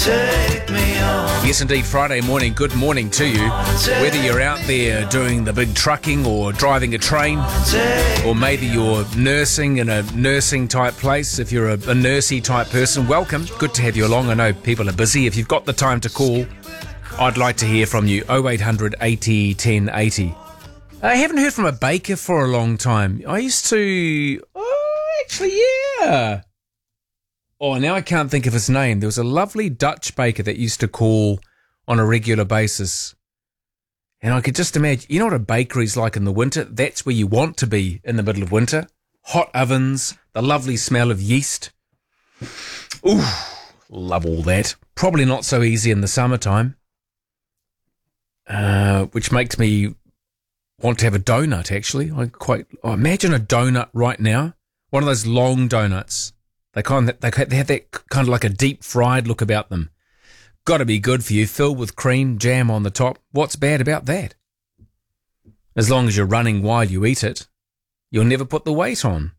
Take me on. Yes, indeed, Friday morning. Good morning to you. Whether you're out there doing the big trucking or driving a train, or maybe you're nursing in a nursing type place, if you're a nursey type person, welcome. Good to have you along. I know people are busy. If you've got the time to call, I'd like to hear from you. 0800 80 10 80. I haven't heard from a baker for a long time. I used to... Oh, actually, yeah. Oh, now I can't think of his name. There was a lovely Dutch baker that used to call on a regular basis. And I could just imagine, you know what a bakery's like in the winter? That's where you want to be in the middle of winter. Hot ovens, the lovely smell of yeast. Ooh, love all that. Probably not so easy in the summertime. Which makes me want to have a donut, actually. I imagine a donut right now. One of those long donuts. They have that kind of like a deep fried look about them. Got to be good for you, filled with cream, jam on the top. What's bad about that? As long as you're running while you eat it, you'll never put the weight on.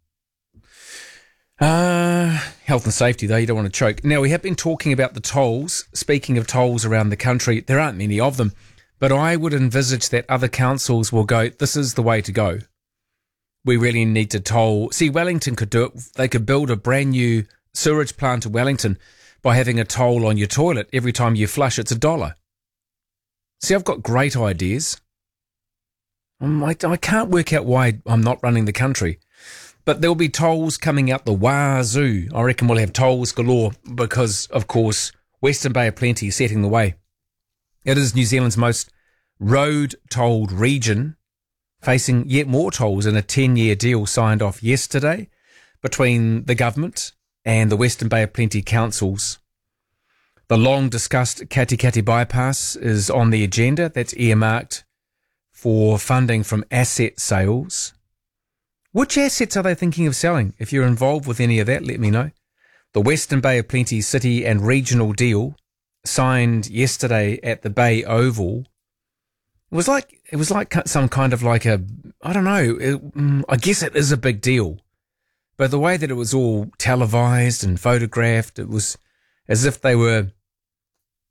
Health and safety, though, you don't want to choke. Now, we have been talking about the tolls. Speaking of tolls around the country, there aren't many of them, but I would envisage that other councils will go, this is the way to go. We really need to toll. See, Wellington could do it. They could build a brand new sewerage plant in Wellington by having a toll on your toilet. Every time you flush, it's $1. See, I've got great ideas. I can't work out why I'm not running the country. But there'll be tolls coming out the wazoo. I reckon we'll have tolls galore because, of course, Western Bay of Plenty is setting the way. It is New Zealand's most road-tolled region, facing yet more tolls in a 10-year deal signed off yesterday between the government and the Western Bay of Plenty councils. The long-discussed Katikati bypass is on the agenda. That's earmarked for funding from asset sales. Which assets are they thinking of selling? If you're involved with any of that, let me know. The Western Bay of Plenty city and regional deal signed yesterday at the Bay Oval. It was like some kind of like a, I don't know, I guess it is a big deal. But the way that it was all televised and photographed, it was as if they were